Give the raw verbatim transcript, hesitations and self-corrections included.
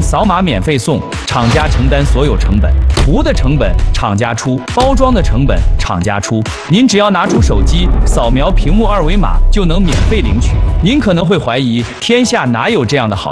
扫码免费送，厂家承担所有成本，图的成本厂家出，包装的成本厂家出。您只要拿出手机，扫描屏幕二维码就能免费领取。您可能会怀疑，天下哪有这样的好